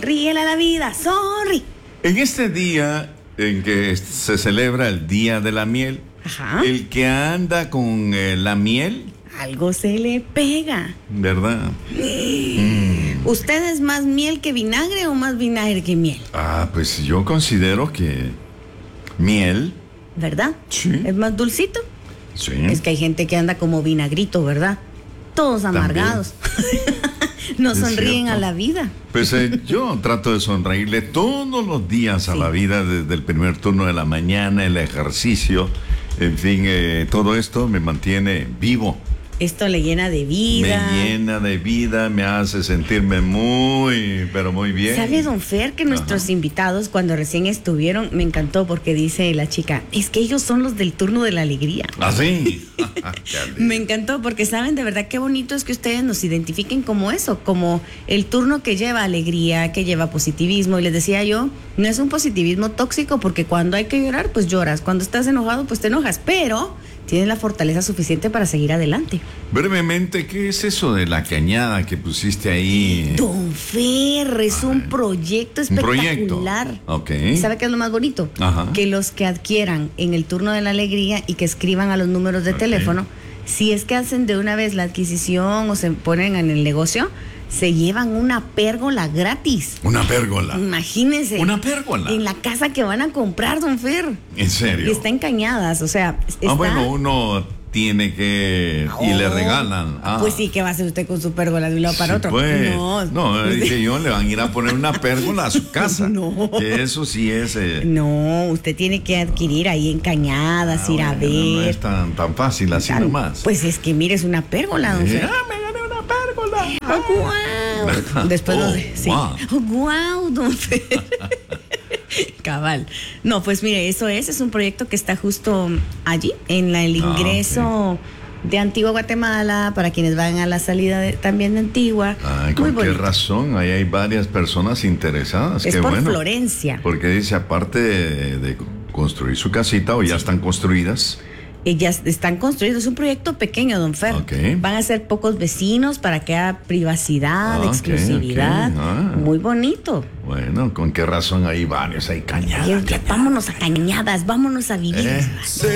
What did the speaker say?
Sonríele a la vida, sorry. En este día en que se celebra el Día de la Miel, Ajá. el que anda con la miel, Algo se le pega. ¿verdad? ¿Usted es más miel que vinagre o más vinagre que miel? Pues yo considero que miel, ¿Verdad? Sí. ¿Es más dulcito? sí. Es que hay gente que anda como vinagrito, ¿verdad? Todos amargados. No Es sonríen cierto. a la vida. Pues yo trato de sonreírle todos los días a Sí. la vida, desde el primer turno de la mañana, el ejercicio, en fin, todo esto me mantiene vivo. Esto le llena de vida. Me llena de vida, me hace sentirme muy, pero muy bien. ¿Sabe, don Fer, que nuestros invitados cuando recién estuvieron, me encantó porque dice la chica, es que ellos son los del turno de la alegría? ¿Así? Me encantó porque saben de verdad qué bonito es que ustedes nos identifiquen como eso, como el turno que lleva alegría, que lleva positivismo. Y les decía yo, no es un positivismo tóxico porque cuando hay que llorar, pues lloras. Cuando estás enojado, pues te enojas. Pero tienes la fortaleza suficiente para seguir adelante. Brevemente, ¿qué es eso de la cañada que pusiste ahí? Don Fer, es un proyecto Un proyecto. espectacular. Ok. ¿Sabe qué es lo más bonito? Ajá. Que los que adquieran en el turno de la alegría y que escriban a los números de Ok. teléfono, si es que hacen de una vez la adquisición o se ponen en el negocio, se llevan una pérgola gratis. Una pérgola. Imagínense. Una pérgola. En la casa que van a comprar, don Fer. ¿En serio? Y está en Cañadas, o sea, está... Bueno, uno tiene que... Y le Oh, regalan. Pues sí, ¿qué va a hacer usted con su pérgola de un lado para Sí, otro? pues. No, No, dije yo, le van a ir a poner una pérgola a su casa. No. Que eso sí es... No, usted tiene que adquirir ahí en Cañadas, ir a bueno, ver. No es tan fácil así Tal- nomás. Pues es que mire, es una pérgola, don Fer. Me gané una pérgola. ¡Guau! Después Oh, sí. guau. ¡Guau, don Fer! Cabal. No, pues mire, eso es un proyecto que está justo allí, en el ingreso de Antigua Guatemala, para quienes van a la salida también de Antigua. Ay, Muy ¿con qué bonito. razón? Ahí hay varias personas interesadas. Es Qué por bueno. Florencia. Porque dice, aparte de construir su casita, o ya están construidas. Ellas están construidas, es un proyecto pequeño, don Fer. Ok. Van a ser pocos vecinos para que haya privacidad, Ok, exclusividad. ok. Ah. Muy bonito. Bueno, ¿con qué razón hay varios? Hay cañadas. Vámonos a Cañadas, vámonos a vivir.